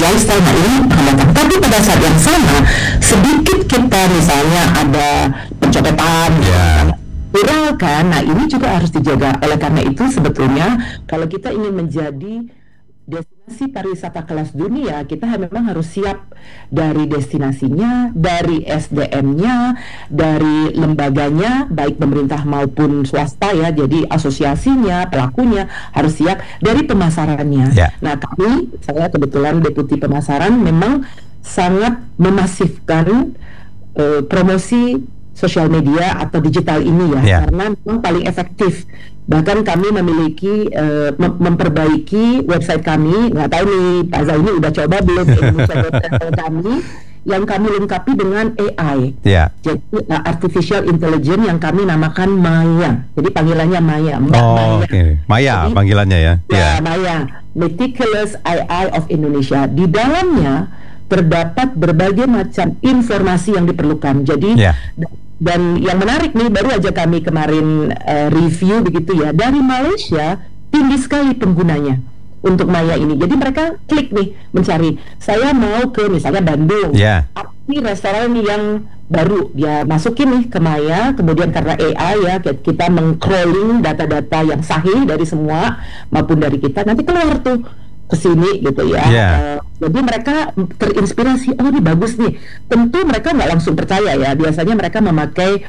lifestyle. Nah ini hambatan. Tapi pada saat yang sama, sedikit kita misalnya ada pencopetan, viral kan. Nah ini juga harus dijaga. Oleh karena itu sebetulnya kalau kita ingin menjadi destinasi pariwisata kelas dunia, kita memang harus siap dari destinasinya, dari SDM-nya, dari lembaganya, baik pemerintah maupun swasta ya. Jadi asosiasinya, pelakunya harus siap, dari pemasarannya. Nah saya kebetulan deputi pemasaran memang sangat memasifkan promosi sosial media atau digital ini ya, karena memang paling efektif. Bahkan kami memiliki memperbaiki website kami. Nggak tahu nih Pak Zaini udah coba belum Indonesia website kami yang kami lengkapi dengan AI. Jadi artificial intelligence yang kami namakan Maya. Jadi panggilannya Maya, Maya. Maya jadi, panggilannya ya. Maya, Meticulous AI of Indonesia. Di dalamnya terdapat berbagai macam informasi yang diperlukan. Jadi dan yang menarik nih, baru aja kami kemarin review begitu ya, dari Malaysia tinggi sekali penggunanya untuk Maya ini. Jadi mereka klik nih mencari, saya mau ke misalnya Bandung, ini restoran yang baru, dia masukin nih ke Maya. Kemudian karena AI ya, kita meng-crawling data-data yang sahih dari semua maupun dari kita, nanti keluar tuh ke sini gitu ya. Jadi mereka terinspirasi, oh ini bagus nih. Tentu mereka nggak langsung percaya ya. Biasanya mereka memakai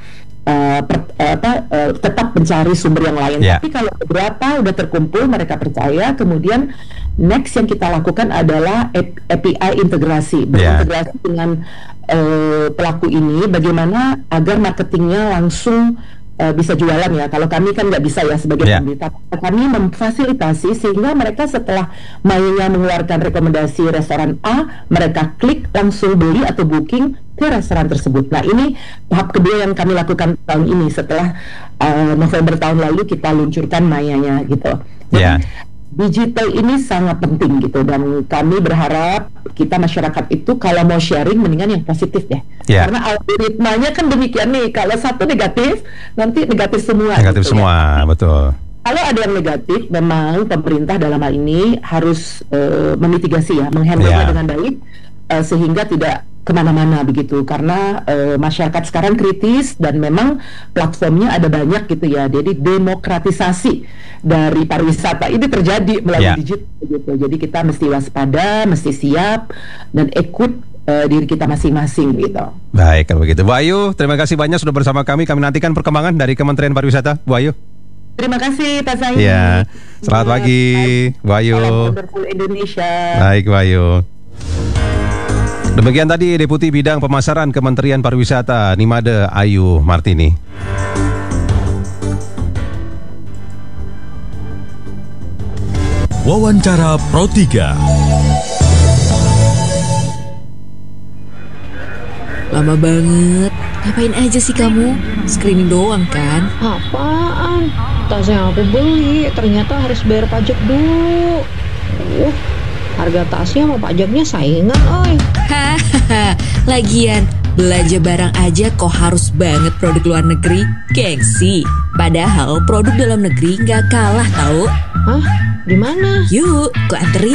tetap mencari sumber yang lain. Tapi kalau beberapa udah terkumpul, mereka percaya. Kemudian next yang kita lakukan adalah API integrasi, berintegrasi dengan pelaku ini, bagaimana agar marketingnya langsung bisa jualan ya. Kalau kami kan nggak bisa ya sebagai pemerintah. Kami memfasilitasi sehingga mereka setelah Maya mengeluarkan rekomendasi restoran A, mereka klik langsung beli atau booking ke restoran tersebut. Nah ini tahap kedua yang kami lakukan tahun ini setelah November tahun lalu kita luncurkan Mayanya gitu. Jadi, digital ini sangat penting gitu, dan kami berharap kita masyarakat itu kalau mau sharing mendingan yang positif ya. Karena algoritmanya kan demikian nih, kalau satu negatif nanti negatif semua. Negatif gitu, semua, betul. Kalau ada yang negatif, memang pemerintah dalam hal ini harus memitigasi ya, menghandle dengan baik sehingga tidak kemana-mana begitu, karena masyarakat sekarang kritis dan memang platformnya ada banyak gitu ya. Jadi demokratisasi dari pariwisata ini terjadi melalui digital gitu. Jadi kita mesti waspada, mesti siap dan ikut diri kita masing-masing gitu. Baik, kalau begitu Bu Ayu, terima kasih banyak sudah bersama kami. Kami nantikan perkembangan dari Kementerian Pariwisata, Bu Ayu. Terima kasih Pak Zaini. Selamat pagi Bu Ayu. Wonderful Indonesia. Baik Bu Ayu. Demikian tadi Deputi Bidang Pemasaran Kementerian Pariwisata Nimade Ayu Martini. Wawancara Pro 3. Lama banget. Ngapain aja sih kamu? Screening doang kan? Apaan? Tas yang aku beli ternyata harus bayar pajak dulu. Harga tasnya sama pajaknya saingan, oi. Hahaha, lagian belanja barang aja kok harus banget produk luar negeri? Gengsi. Padahal produk dalam negeri nggak kalah tahu. Hah? Di mana? Yuk, ku anterin.